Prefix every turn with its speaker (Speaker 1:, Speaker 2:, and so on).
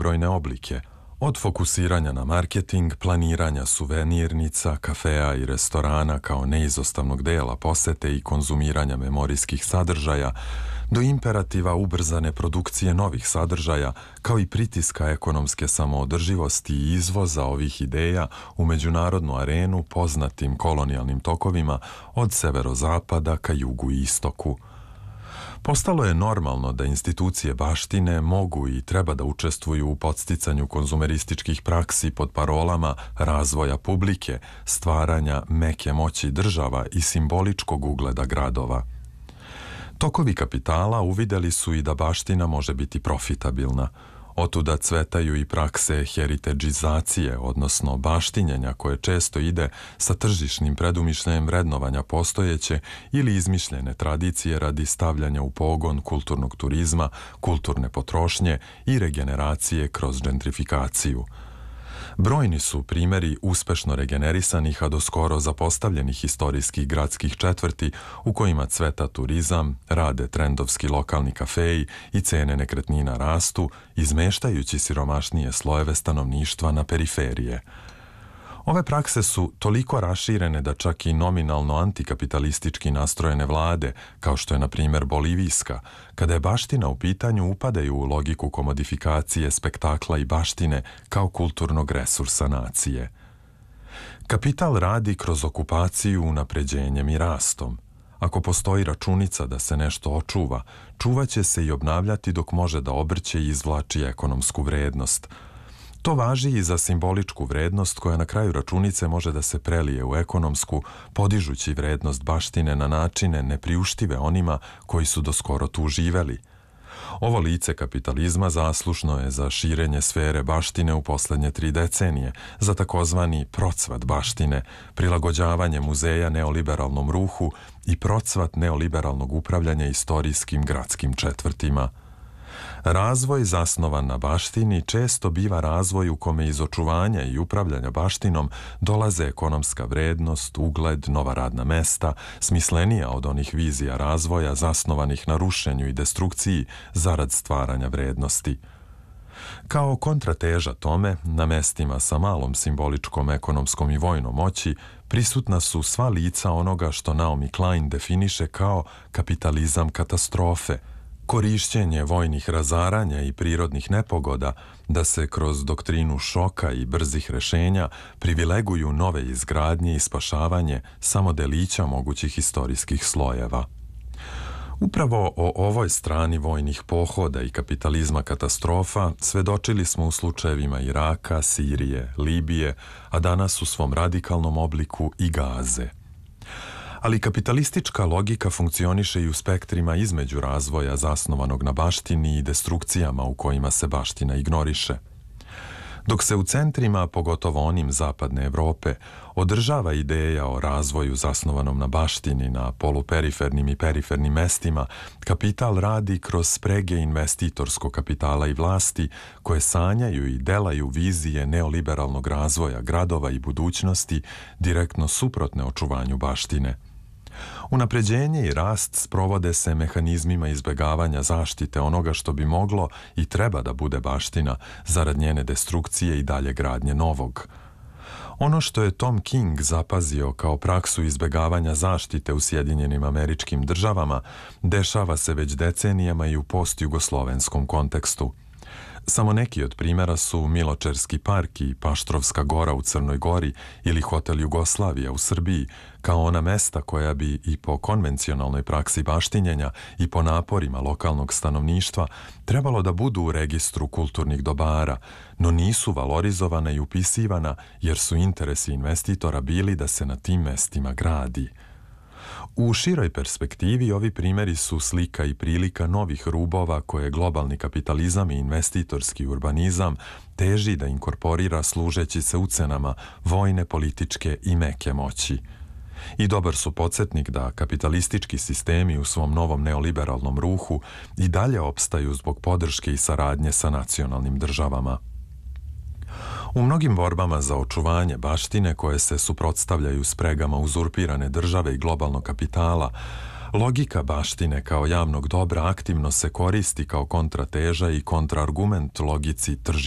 Speaker 1: mnogobrojne oblike, od fokusiranja na marketing, planiranja suvenirnica, kafea i restorana kao neizostavnog dela posete i konzumiranja memorijskih sadržaja, do imperativa ubrzane produkcije novih sadržaja, kao i pritiska ekonomske samoodrživosti i izvoza ovih ideja u međunarodnu arenu poznatim kolonijalnim tokovima od severozapada ka jugu i istoku. Postalo je normalno da institucije baštine mogu i treba da učestvuju u podsticanju konzumerističkih praksi pod parolama razvoja publike, stvaranja meke moći država i simboličkog ugleda gradova. Tokovi kapitala uvideli su i da baština može biti profitabilna. Otuda cvetaju i prakse heritageizacije, odnosno baštinjenja koje često ide sa tržišnim predumišljajem vrednovanja postojeće ili izmišljene tradicije radi stavljanja u pogon kulturnog turizma, kulturne potrošnje i regeneracije kroz gentrifikaciju. Brojni su primjeri uspešno regenerisanih, a do skoro zapostavljenih istorijskih gradskih četvrti u kojima cveta turizam, rade trendovski lokalni kafeji i cene nekretnina rastu, izmeštajući siromašnije slojeve stanovništva na periferije. Ove prakse su toliko raširene da čak i nominalno antikapitalistički nastrojene vlade, kao što je na primjer bolivijska, kada je baština u pitanju upadaju u logiku komodifikacije spektakla i baštine kao kulturnog resursa nacije. Kapital radi kroz okupaciju unapređenjem i rastom. Ako postoji računica da se nešto očuva, čuvaće se i obnavljati dok može da obrće i izvlači ekonomsku vrednost. To važi i za simboličku vrednost koja na kraju računice može da se prelije u ekonomsku, podižući vrednost baštine na načine nepriuštive onima koji su doskoro tu živeli. Ovo lice kapitalizma zaslužno je za širenje sfere baštine u poslednje 3 decenije, za takozvani procvat baštine, prilagođavanje muzeja neoliberalnom ruhu i procvat neoliberalnog upravljanja istorijskim gradskim četvrtima. Razvoj zasnovan na baštini često biva razvoj u kome iz očuvanja i upravljanja baštinom dolaze ekonomska vrednost, ugled, nova radna mesta, smislenija od onih vizija razvoja zasnovanih na rušenju i destrukciji zarad stvaranja vrednosti. Kao kontrateža tome, na mestima sa malom simboličkom, ekonomskom i vojnom moći, prisutna su sva lica onoga što Naomi Klein definiše kao kapitalizam katastrofe, korišćenje vojnih razaranja i prirodnih nepogoda da se kroz doktrinu šoka i brzih rešenja privileguju nove izgradnje i spašavanje samo delića mogućih istorijskih slojeva. Upravo o ovoj strani vojnih pohoda i kapitalizma katastrofa svedočili smo u slučajevima Iraka, Sirije, Libije, a danas u svom radikalnom obliku i Gaze. Ali kapitalistička logika funkcioniše i u spektrima između razvoja zasnovanog na baštini i destrukcijama u kojima se baština ignoriše. Dok se u centrima, pogotovo onim zapadne Evrope, održava ideja o razvoju zasnovanom na baštini na poluperifernim i perifernim mestima, kapital radi kroz sprege investitorskog kapitala i vlasti koje sanjaju i delaju vizije neoliberalnog razvoja gradova i budućnosti direktno suprotne očuvanju baštine. Unapređenje i rast sprovode se mehanizmima izbegavanja zaštite onoga što bi moglo i treba da bude baština zarad njene destrukcije i dalje gradnje novog. Ono što je Tom King zapazio kao praksu izbegavanja zaštite u Sjedinjenim Američkim Državama dešava se već decenijama i u postjugoslovenskom kontekstu. Samo neki od primjera su Miločerski park i Paštrovska gora u Crnoj Gori ili Hotel Jugoslavija u Srbiji, kao ona mesta koja bi i po konvencionalnoj praksi baštinjenja i po naporima lokalnog stanovništva trebalo da budu u registru kulturnih dobara, no nisu valorizovana i upisivana jer su interesi investitora bili da se na tim mestima gradi. U široj perspektivi ovi primjeri su slika i prilika novih rubova koje globalni kapitalizam i investitorski urbanizam teži da inkorporira služeći se ucenama vojne, političke i meke moći. I dobar su podsjetnik da kapitalistički sistemi u svom novom neoliberalnom ruhu i dalje opstaju zbog podrške i saradnje sa nacionalnim državama. U mnogim borbama za očuvanje baštine koje se suprotstavljaju spregama uzurpirane države i globalnog kapitala, logika baštine kao javnog dobra aktivno se koristi kao kontrateža i kontraargument logici tržišta